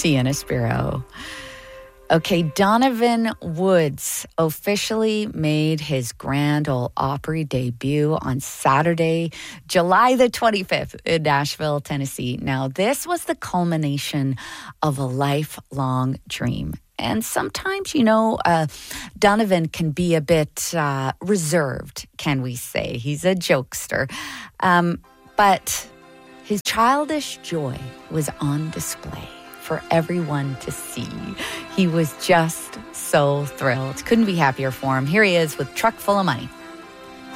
Sienna Spiro. Okay, Donovan Woods officially made his Grand Ole Opry debut on Saturday, July the 25th in Nashville, Tennessee. Now, this was the culmination of a lifelong dream. And sometimes, Donovan can be a bit reserved, can we say. He's a jokester. But his childish joy was on display for everyone to see. He was just so thrilled. Couldn't be happier for him. Here he is with Truck Full of Money.